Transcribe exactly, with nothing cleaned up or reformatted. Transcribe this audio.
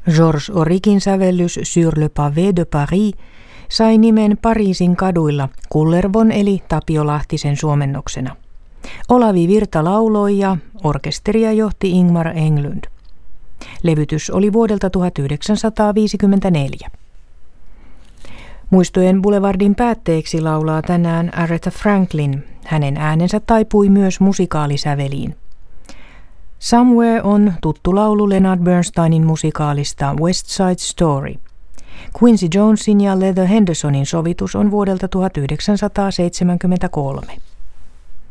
Georges Auriquin sävellys Sur le pavé de Paris sai nimen Pariisin kaduilla Kullervon eli Tapio Lahtisen suomennoksena. Olavi Virta lauloi ja orkesteria johti Ingmar Englund. Levytys oli vuodelta tuhatyhdeksänsataaviisikymmentäneljä. Muistojen Boulevardin päätteeksi laulaa tänään Aretha Franklin. Hänen äänensä taipui myös musikaalisäveliin. Somewhere on tuttu laulu Leonard Bernsteinin musikaalista West Side Story. Quincy Jonesin ja Leather Hendersonin sovitus on vuodelta tuhatyhdeksänsataaseitsemänkymmentäkolme.